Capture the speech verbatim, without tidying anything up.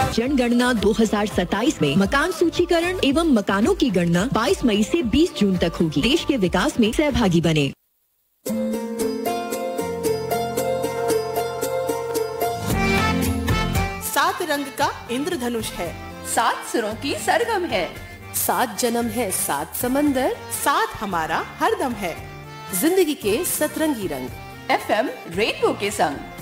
जनगणना दो हजार सत्ताईस में मकान सूचीकरण एवं मकानों की गणना बाईस मई से बीस जून तक होगी। देश के विकास में सहभागी बने। सात रंग का इंद्रधनुष है, सात सुरों की सरगम है, सात जन्म है, सात समंदर, साथ हमारा हरदम है। जिंदगी के सतरंगी रंग एफएम रेनबो के संग।